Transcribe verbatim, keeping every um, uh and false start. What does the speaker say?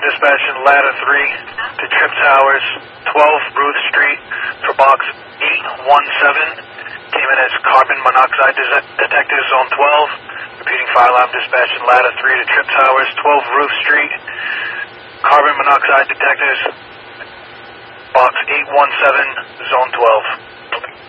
dispatching ladder three to Trip Towers, twelve Ruth Street for box eight one seven. Came in as carbon monoxide de- detective zone twelve. Repeating fire alarm dispatching ladder three to Trip Towers, twelve Ruth Street. Carbon monoxide detectives, box eight one seven, zone twelve.